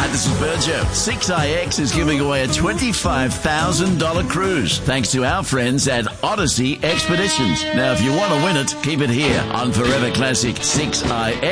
this is Berger. 6IX is giving away a $25,000 cruise thanks to our friends at Odyssey Expeditions. Now, if you want to win it, keep it here on Forever Classic 6IX.